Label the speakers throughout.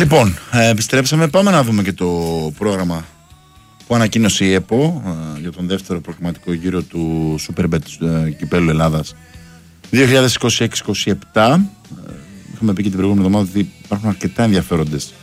Speaker 1: Λοιπόν, επιστρέψαμε. Πάμε να δούμε και το πρόγραμμα που ανακοίνωσε η ΕΠΟ για τον δεύτερο προγραμματικό γύρο του Superbet Κυπέλλου Ελλάδας 2026-27. Είχαμε πει και την προηγούμενη εβδομάδα ότι υπάρχουν αρκετά ενδιαφέροντες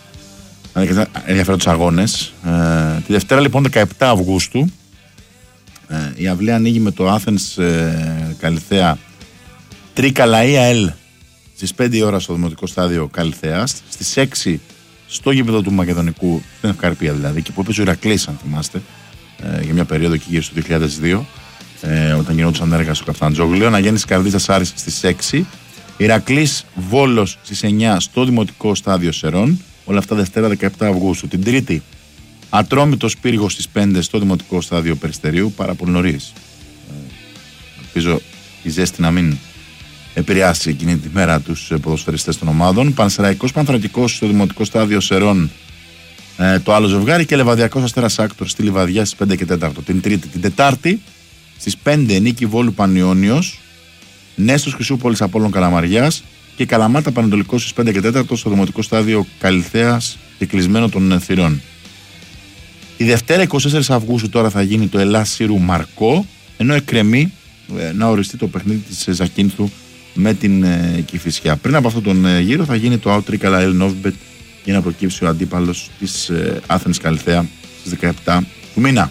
Speaker 1: αγώνες. Τη Δευτέρα λοιπόν 17 Αυγούστου η αυλή ανοίγει με το Athens Καλιθέα Τρικαλαΐα Ελ στις 5 η ώρα στο Δημοτικό Στάδιο Καλιθέας, στις 6 στο γήπεδο του Μακεδονικού, στην Ευκαρπία δηλαδή, και που έπαιζε ο Ηρακλής, αν θυμάστε, για μια περίοδο εκεί γύρω στο 2002, όταν γινόντουσαν έργα στο Καφταντζόγλιο. Αναγέννηση Καρδίτσας Άρης στις 6, Ηρακλής Βόλος στις 9 στο Δημοτικό Στάδιο Σερών, όλα αυτά Δευτέρα 17 Αυγούστου. Την Τρίτη Ατρόμητος Πύργος στις 5 στο Δημοτικό Στάδιο Περιστερίου, πάρα πολύ νωρίς. Ελπίζω η ζέστη να μην επηρεάσει εκείνη τη μέρα τους ποδοσφαιριστές των ομάδων. Πανσεραϊκός Πανθρακικός στο Δημοτικό Στάδιο Σερών, το άλλο ζευγάρι, και Λεβαδιακός Αστέρας Άκτορ στη Λιβαδιά στις 5 και 4. Την Τρίτη. Την Τετάρτη στις 5 Νίκη Βόλου Πανιώνιος, Νέστος Χρυσούπολης Απόλλων Καλαμαριάς και Καλαμάτα Πανετολικός στις 5 και 4 στο Δημοτικό Στάδιο Καλιθέας και κλεισμένο των θυρών. Η Δευτέρα 24 Αυγούστου τώρα θα γίνει το Ελλάς Σύρου Μαρκό, ενώ εκκρεμεί να οριστεί το παιχνίδι της Ζακίνθου με την Κηφισιά. Πριν από αυτόν τον γύρο θα γίνει το Άουτρικαλα Ελ Νόβιμπετ για να προκύψει ο αντίπαλος της Athens Καλιθέα στις 17 του μήνα.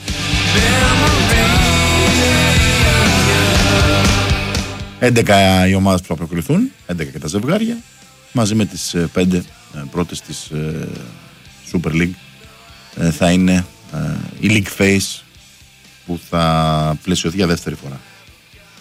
Speaker 1: 11 οι ομάδες που θα προκριθούν, 11 και τα ζευγάρια, μαζί με τις 5 πρώτες της Super League. Θα είναι η League Phase που θα πλαισιωθεί για δεύτερη φορά.